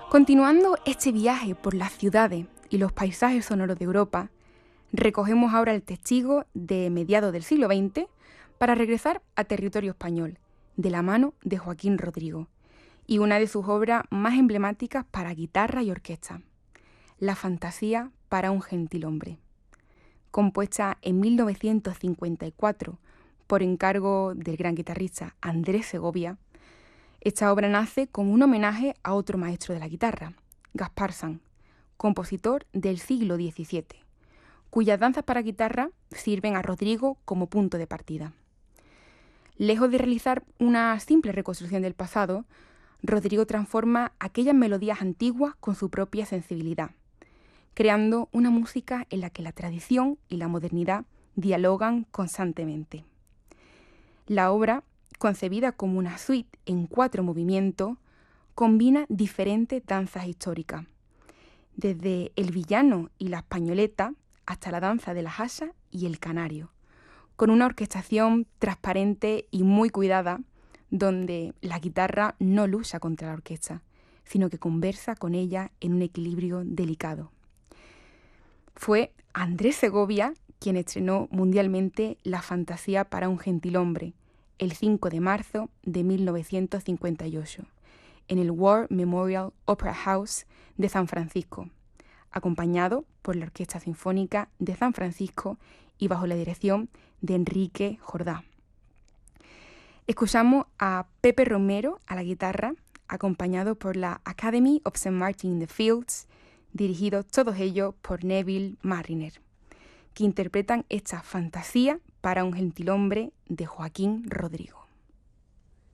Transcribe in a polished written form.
Continuando este viaje por las ciudades y los paisajes sonoros de Europa, recogemos ahora el testigo de mediados del siglo XX para regresar a territorio español, de la mano de Joaquín Rodrigo, y una de sus obras más emblemáticas para guitarra y orquesta, La fantasía para un gentilhombre. Compuesta en 1954 por encargo del gran guitarrista Andrés Segovia, esta obra nace como un homenaje a otro maestro de la guitarra, Gaspar Sanz, compositor del siglo XVII, cuyas danzas para guitarra sirven a Rodrigo como punto de partida. Lejos de realizar una simple reconstrucción del pasado, Rodrigo transforma aquellas melodías antiguas con su propia sensibilidad, creando una música en la que la tradición y la modernidad dialogan constantemente. La obra, concebida como una suite en 4 movimientos, combina diferentes danzas históricas, desde el villano y la españoleta hasta la danza de las asas y el canario, con una orquestación transparente y muy cuidada, donde la guitarra no lucha contra la orquesta, sino que conversa con ella en un equilibrio delicado. Fue Andrés Segovia quien estrenó mundialmente La fantasía para un gentilhombre, el 5 de marzo de 1958, en el War Memorial Opera House de San Francisco, acompañado por la Orquesta Sinfónica de San Francisco y bajo la dirección de Enrique Jordá. Escuchamos a Pepe Romero a la guitarra, acompañado por la Academy of St. Martin in the Fields, dirigidos todos ellos por Neville Marriner, que interpretan esta fantasía para un gentilhombre de Joaquín Rodrigo.